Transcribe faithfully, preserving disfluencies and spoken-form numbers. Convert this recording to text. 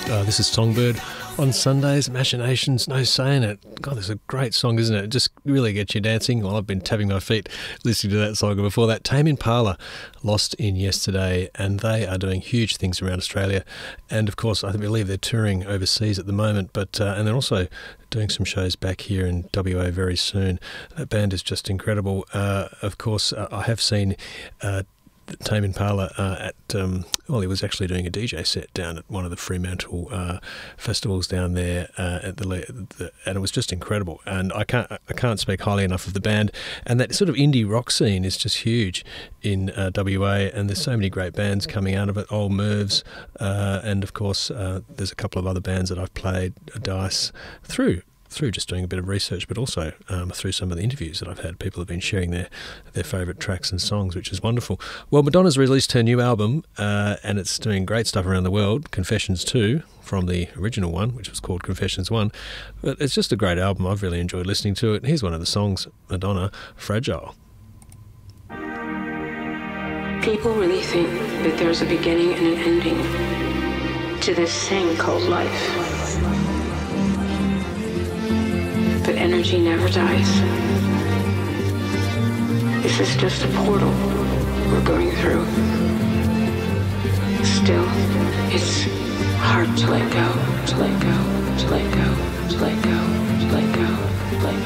Uh, this is Songbird on Sundays. Machinations, no saying it. God, this is a great song, isn't it? It just really gets you dancing. Well, I've been tapping my feet listening to that song. And before that, Tame Impala, Lost in Yesterday, and they are doing huge things around Australia. And of course, I believe they're touring overseas at the moment, but uh, and they're also doing some shows back here in W A very soon. That band is just incredible. Uh, of course, uh, I have seen uh, Tame Impala uh, at, um, well, he was actually doing a D J set down at one of the Fremantle uh, festivals down there, uh, at the, the, and it was just incredible. And I can't I can't speak highly enough of the band. And that sort of indie rock scene is just huge in uh, W A, and there's so many great bands coming out of it. Old Mervs, uh, and of course uh, there's a couple of other bands that I've played Dice through. through just doing a bit of research, but also um, through some of the interviews that I've had. People have been sharing their, their favourite tracks and songs, which is wonderful. Well, Madonna's released her new album, uh, and it's doing great stuff around the world, Confessions two, from the original one, which was called Confessions one. But it's just a great album. I've really enjoyed listening to it. Here's one of the songs, Madonna, Fragile. People really think that there's a beginning and an ending to this thing called life. But energy never dies. This is just a portal we're going through. Still, it's hard to let go, to let go, to let go, to let go, to let go, to let go.